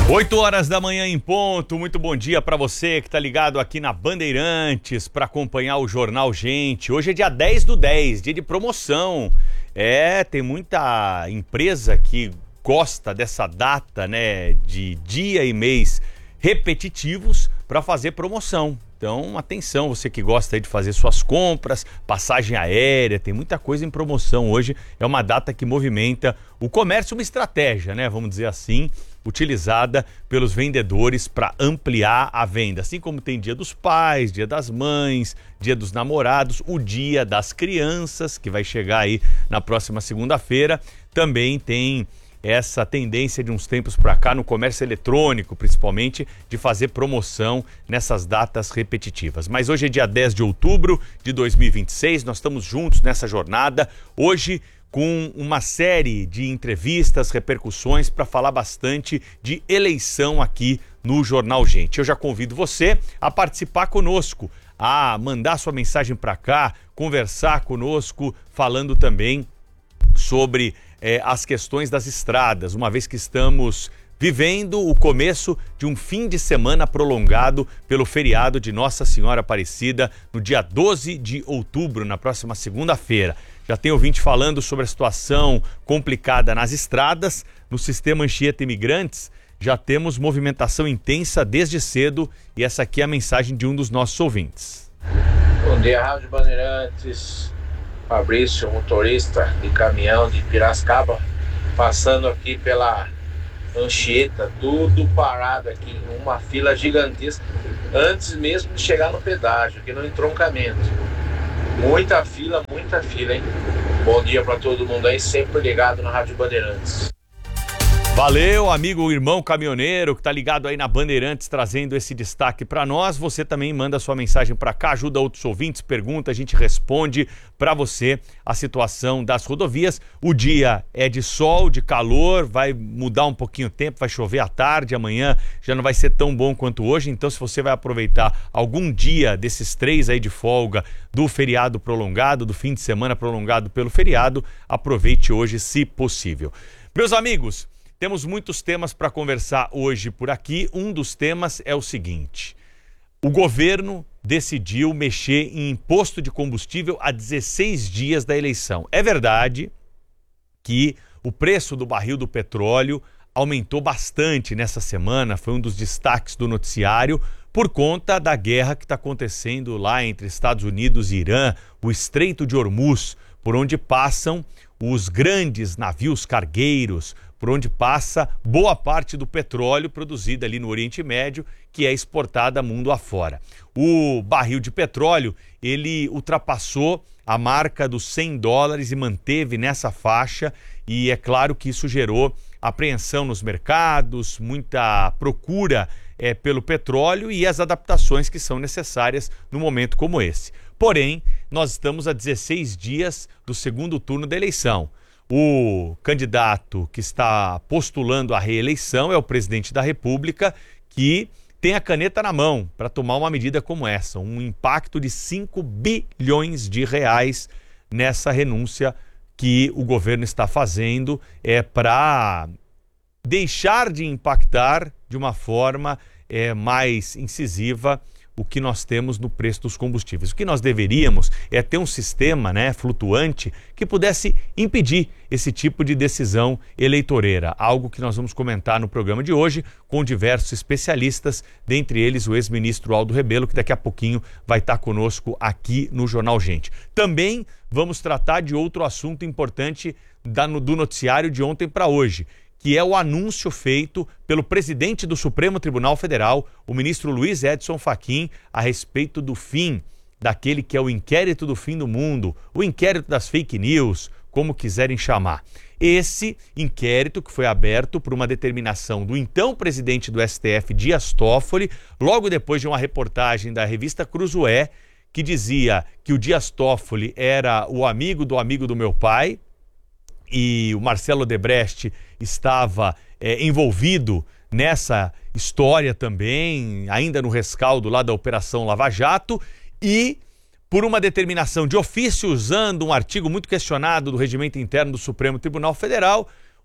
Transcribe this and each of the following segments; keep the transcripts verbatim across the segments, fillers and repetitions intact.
oito horas da manhã em ponto, muito bom dia para você que tá ligado aqui na Bandeirantes para acompanhar o Jornal Gente. Hoje é dia dez do dez, dia de promoção. É, tem muita empresa que gosta dessa data, né, de dia e mês repetitivos para fazer promoção. Então, atenção, você que gosta aí de fazer suas compras, passagem aérea, tem muita coisa em promoção hoje. É uma data que movimenta o comércio, uma estratégia, né, vamos dizer assim, utilizada pelos vendedores para ampliar a venda. Assim como tem Dia dos Pais, Dia das Mães, Dia dos Namorados, o Dia das Crianças, que vai chegar aí na próxima segunda-feira, também tem essa tendência de uns tempos para cá no comércio eletrônico, principalmente, de fazer promoção nessas datas repetitivas. Mas hoje é dia dez de outubro de dois mil e vinte e seis, nós estamos juntos nessa jornada, hoje com uma série de entrevistas, repercussões para falar bastante de eleição aqui no Jornal Gente. Eu já convido você a participar conosco, a mandar sua mensagem para cá, conversar conosco, falando também sobre É, as questões das estradas, uma vez que estamos vivendo o começo de um fim de semana prolongado pelo feriado de Nossa Senhora Aparecida no dia doze de outubro, na próxima segunda-feira. Já tem ouvinte falando sobre a situação complicada nas estradas, no sistema Anchieta Imigrantes. Já temos movimentação intensa desde cedo e essa aqui é a mensagem de um dos nossos ouvintes. Bom dia, Rádio Bandeirantes. Fabrício, motorista de caminhão de Piracicaba, passando aqui pela Anchieta, tudo parado aqui, uma fila gigantesca, antes mesmo de chegar no pedágio, aqui no entroncamento. Muita fila, muita fila, hein? Bom dia para todo mundo aí, sempre ligado na Rádio Bandeirantes. Valeu, amigo, irmão caminhoneiro que tá ligado aí na Bandeirantes, trazendo esse destaque para nós. Você também manda sua mensagem para cá, ajuda outros ouvintes, pergunta, a gente responde para você a situação das rodovias. O dia é de sol, de calor, vai mudar um pouquinho o tempo, vai chover à tarde, amanhã já não vai ser tão bom quanto hoje. Então, se você vai aproveitar algum dia desses três aí de folga do feriado prolongado, do fim de semana prolongado pelo feriado, aproveite hoje, se possível. Meus amigos, temos muitos temas para conversar hoje por aqui. Um dos temas é o seguinte: o governo decidiu mexer em imposto de combustível a dezesseis dias da eleição. É verdade que o preço do barril do petróleo aumentou bastante nessa semana, foi um dos destaques do noticiário, por conta da guerra que está acontecendo lá entre Estados Unidos e Irã, o Estreito de Hormuz, por onde passam os grandes navios cargueiros, por onde passa boa parte do petróleo produzido ali no Oriente Médio, que é exportada mundo afora. O barril de petróleo, ele ultrapassou a marca dos cem dólares e manteve nessa faixa, e é claro que isso gerou apreensão nos mercados, muita procura é, pelo petróleo e as adaptações que são necessárias num momento como esse. Porém, nós estamos a dezesseis dias do segundo turno da eleição. O candidato que está postulando a reeleição é o presidente da República, que tem a caneta na mão para tomar uma medida como essa, um impacto de cinco bilhões de reais nessa renúncia que o governo está fazendo é, para deixar de impactar de uma forma é, mais incisiva o que nós temos no preço dos combustíveis. O que nós deveríamos é ter um sistema, né, flutuante que pudesse impedir esse tipo de decisão eleitoreira, algo que nós vamos comentar no programa de hoje com diversos especialistas, dentre eles o ex-ministro Aldo Rebelo, que daqui a pouquinho vai estar conosco aqui no Jornal Gente. Também vamos tratar de outro assunto importante da, do noticiário de ontem para hoje, que é o anúncio feito pelo presidente do Supremo Tribunal Federal, o ministro Luiz Edson Fachin, a respeito do fim daquele que é o inquérito do fim do mundo, o inquérito das fake news, como quiserem chamar. Esse inquérito que foi aberto por uma determinação do então presidente do S T F, Dias Toffoli, logo depois de uma reportagem da revista Cruzoé, que dizia que o Dias Toffoli era o amigo do amigo do meu pai, e o Marcelo Odebrecht estava é, envolvido nessa história também, ainda no rescaldo lá da Operação Lava Jato, e por uma determinação de ofício, usando um artigo muito questionado do Regimento Interno do Supremo Tribunal Federal,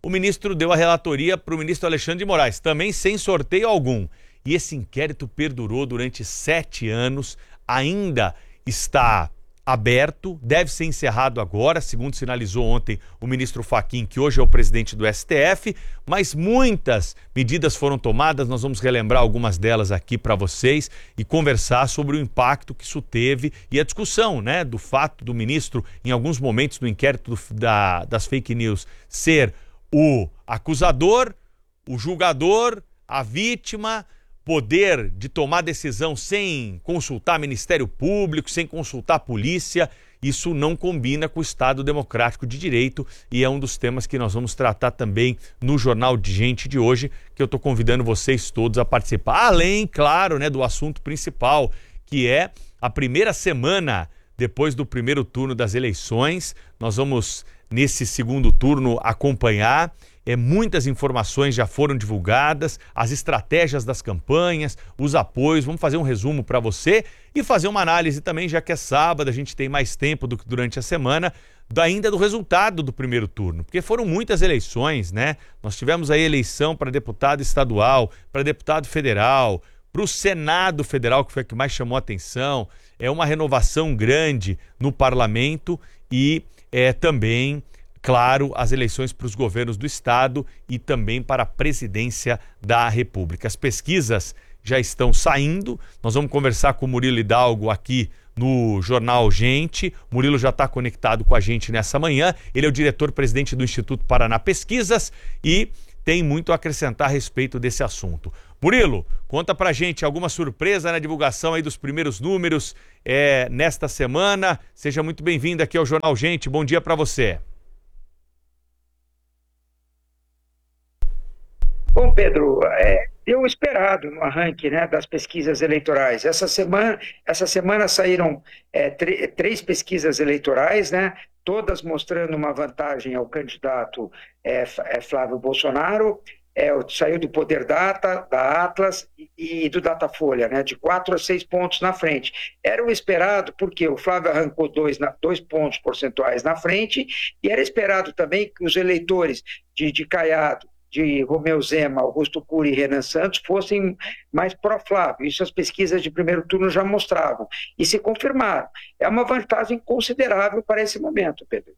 o ministro deu a relatoria para o ministro Alexandre de Moraes, também sem sorteio algum. E esse inquérito perdurou durante sete anos, ainda está aberto, deve ser encerrado agora, segundo sinalizou ontem o ministro Fachin, que hoje é o presidente do S T F, mas muitas medidas foram tomadas, nós vamos relembrar algumas delas aqui para vocês e conversar sobre o impacto que isso teve e a discussão, né, do fato do ministro, em alguns momentos do inquérito do, da, das fake news, ser o acusador, o julgador, a vítima, poder de tomar decisão sem consultar Ministério Público, sem consultar a polícia. Isso não combina com o Estado Democrático de Direito e é um dos temas que nós vamos tratar também no Jornal de Gente de hoje, que eu estou convidando vocês todos a participar. Além, claro, né, do assunto principal, que é a primeira semana depois do primeiro turno das eleições. Nós vamos, nesse segundo turno, acompanhar. É, muitas informações já foram divulgadas, as estratégias das campanhas, os apoios. Vamos fazer um resumo para você e fazer uma análise também, já que é sábado, a gente tem mais tempo do que durante a semana, ainda do resultado do primeiro turno, porque foram muitas eleições, né? Nós tivemos aí eleição para deputado estadual, para deputado federal, para o Senado Federal, que foi a que mais chamou a atenção. É uma renovação grande no parlamento e é também, claro, as eleições para os governos do Estado e também para a presidência da República. As pesquisas já estão saindo, nós vamos conversar com o Murilo Hidalgo aqui no Jornal Gente. O Murilo já está conectado com a gente nessa manhã, ele é o diretor-presidente do Instituto Paraná Pesquisas e tem muito a acrescentar a respeito desse assunto. Murilo, conta pra gente alguma surpresa na divulgação aí dos primeiros números é, nesta semana. Seja muito bem-vindo aqui ao Jornal Gente, bom dia para você. Bom, Pedro, é, deu esperado no arranque, né, das pesquisas eleitorais. Essa semana, essa semana saíram é, três pesquisas eleitorais, né, todas mostrando uma vantagem ao candidato é, é, Flávio Bolsonaro. É, saiu do Poder Data, da Atlas e, e do Datafolha, né, de quatro a seis pontos na frente. Era o esperado porque o Flávio arrancou dois, na, dois pontos percentuais na frente e era esperado também que os eleitores de, de Caiado, de Romeu Zema, Augusto Cury e Renan Santos fossem mais pró-Flávio. Isso as pesquisas de primeiro turno já mostravam. E se confirmaram. É uma vantagem considerável para esse momento, Pedro.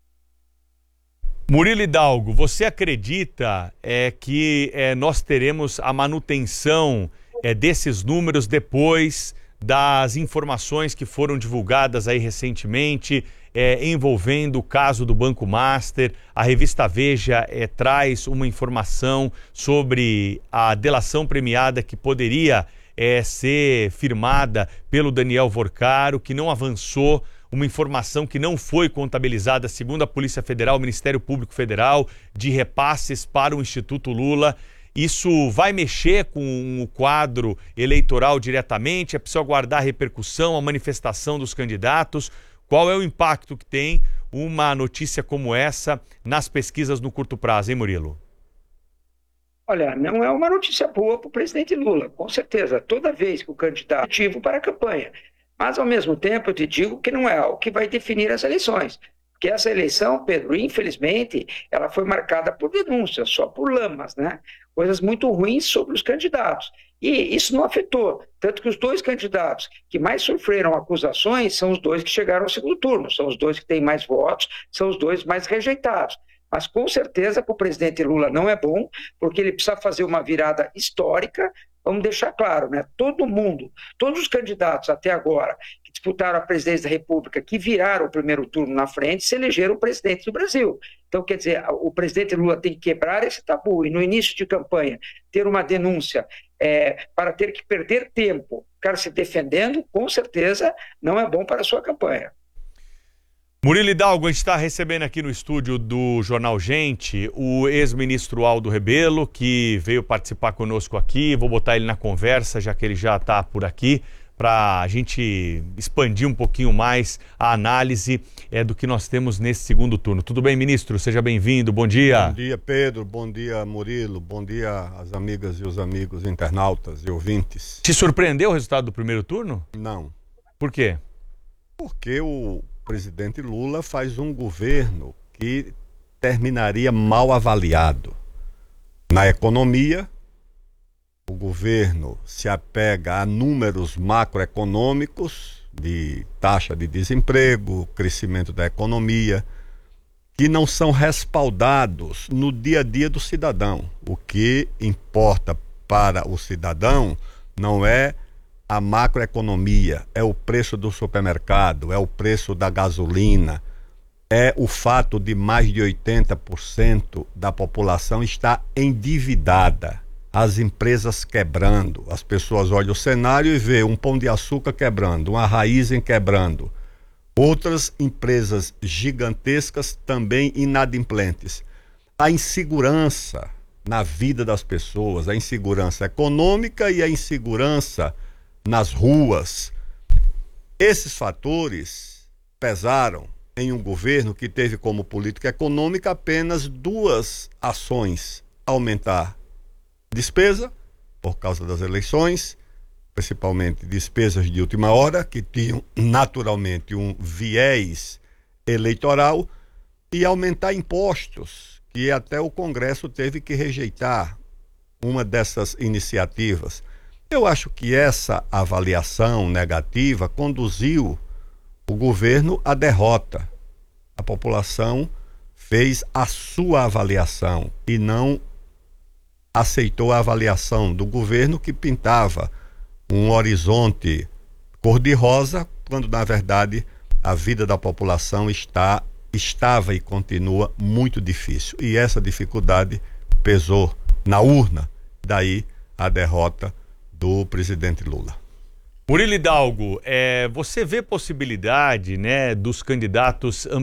Murilo Hidalgo, você acredita é, que é, nós teremos a manutenção é, desses números depois das informações que foram divulgadas aí recentemente, É, envolvendo o caso do Banco Master? A revista Veja é, traz uma informação sobre a delação premiada que poderia é, ser firmada pelo Daniel Vorcaro, que não avançou, uma informação que não foi contabilizada, segundo a Polícia Federal, o Ministério Público Federal, de repasses para o Instituto Lula. Isso vai mexer com o quadro eleitoral diretamente? É preciso aguardar a repercussão, a manifestação dos candidatos? Qual é o impacto que tem uma notícia como essa nas pesquisas no curto prazo, hein, Murilo? Olha, não é uma notícia boa para o presidente Lula, com certeza. Toda vez que o candidato é ativo para a campanha. Mas, ao mesmo tempo, eu te digo que não é algo que vai definir as eleições. Porque essa eleição, Pedro, infelizmente, ela foi marcada por denúncias, só por lamas, né? Coisas muito ruins sobre os candidatos. E isso não afetou. Tanto que os dois candidatos que mais sofreram acusações são os dois que chegaram ao segundo turno, são os dois que têm mais votos, são os dois mais rejeitados. Mas, com certeza, para o presidente Lula não é bom, porque ele precisa fazer uma virada histórica. Vamos deixar claro, né? Todo mundo, todos os candidatos até agora que disputaram a presidência da República, que viraram o primeiro turno na frente, se elegeram presidente do Brasil. Então, quer dizer, o presidente Lula tem que quebrar esse tabu e, no início de campanha, ter uma denúncia é, para ter que perder tempo, ficar se defendendo, com certeza não é bom para a sua campanha. Murilo Hidalgo, a gente está recebendo aqui no estúdio do Jornal Gente o ex-ministro Aldo Rebelo, que veio participar conosco aqui. Vou botar ele na conversa, já que ele já está por aqui, para a gente expandir um pouquinho mais a análise é, do que nós temos nesse segundo turno. Tudo bem, ministro? Seja bem-vindo. Bom dia. Bom dia, Pedro. Bom dia, Murilo. Bom dia às amigas e os amigos internautas e ouvintes. Te surpreendeu o resultado do primeiro turno? Não. Por quê? Porque o presidente Lula faz um governo que terminaria mal avaliado. Na economia, o governo se apega a números macroeconômicos de taxa de desemprego, crescimento da economia, que não são respaldados no dia a dia do cidadão. O que importa para o cidadão não é a macroeconomia, é o preço do supermercado, é o preço da gasolina, é o fato de mais de oitenta por cento da população estar endividada, as empresas quebrando. As pessoas olham o cenário e vê um Pão de Açúcar quebrando, uma Raízen quebrando, outras empresas gigantescas também inadimplentes. A insegurança na vida das pessoas, a insegurança econômica e a insegurança nas ruas. Esses fatores pesaram em um governo que teve como política econômica apenas duas ações: aumentar despesa por causa das eleições, principalmente despesas de última hora, que tinham naturalmente um viés eleitoral, e aumentar impostos, que até o Congresso teve que rejeitar uma dessas iniciativas. Eu acho que essa avaliação negativa conduziu o governo à derrota. A população fez a sua avaliação e não aceitou a avaliação do governo, que pintava um horizonte cor-de-rosa, quando na verdade a vida da população está, estava e continua muito difícil. E essa dificuldade pesou na urna, daí a derrota do presidente Lula. Murilo Hidalgo, é, você vê possibilidade, né, dos candidatos